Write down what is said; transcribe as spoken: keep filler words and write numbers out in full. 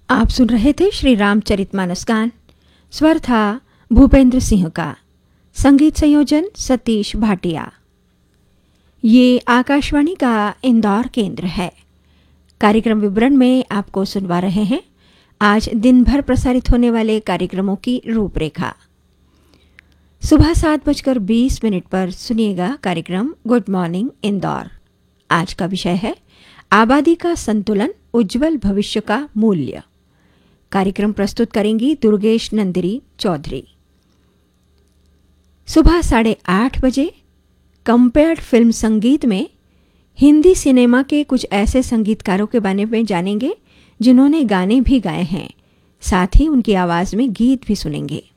आप सुन रहे थे श्री रामचरितमानस गान। स्वर था भूपेंद्र सिंह का, संगीत संयोजन सतीश भाटिया। ये आकाशवाणी का इंदौर केंद्र है। कार्यक्रम विवरण में आपको सुनवा रहे हैं आज दिन भर प्रसारित होने वाले कार्यक्रमों की रूपरेखा। सुबह सात बजकर बीस मिनट पर सुनिएगा कार्यक्रम गुड मॉर्निंग इंदौर। आज का विषय है आबादी का संतुलन, उज्जवल भविष्य का मूल्य। कार्यक्रम प्रस्तुत करेंगी दुर्गेश नंदिनी चौधरी। सुबह साढ़े आठ बजे कंपेयर्ड फिल्म संगीत में हिंदी सिनेमा के कुछ ऐसे संगीतकारों के बारे में जानेंगे जिन्होंने गाने भी गाए हैं, साथ ही उनकी आवाज़ में गीत भी सुनेंगे।